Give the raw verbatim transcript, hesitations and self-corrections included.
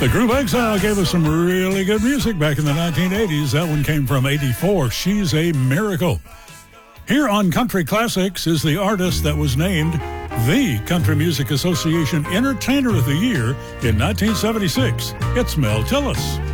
The group Exile gave us some really good music back in the nineteen eighties. That one came from eighty-four, She's a Miracle. Here on Country Classics is the artist that was named the Country Music Association Entertainer of the Year in nineteen seventy-six. It's Mel Tillis.